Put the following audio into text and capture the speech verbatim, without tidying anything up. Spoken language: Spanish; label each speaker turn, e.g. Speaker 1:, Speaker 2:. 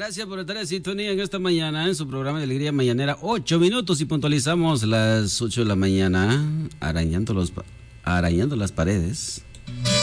Speaker 1: Gracias por estar en sintonía en esta mañana en su programa de Alegría Mañanera. Ocho minutos y puntualizamos las ocho de la mañana, arañando los, arañando las paredes.